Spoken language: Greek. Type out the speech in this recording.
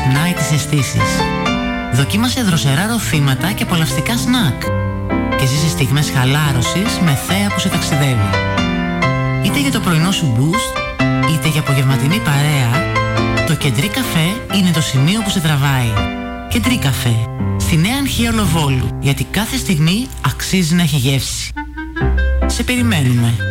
ξυπνάει τις αισθήσεις. Δοκίμασε δροσερά ροφήματα και απολαυστικά σνακ και ζήσε στιγμές χαλάρωσης με θέα που σε ταξιδεύει. Είτε για το πρωινό σου boost, είτε για απογευματινή παρέα, το Κεντρί Καφέ είναι το σημείο που σε τραβάει. Κεντρί Καφέ, στη Νέα Αρχαία Λοβόλου, γιατί κάθε στιγμή αξίζει να έχει γεύση. Σε περιμένουμε.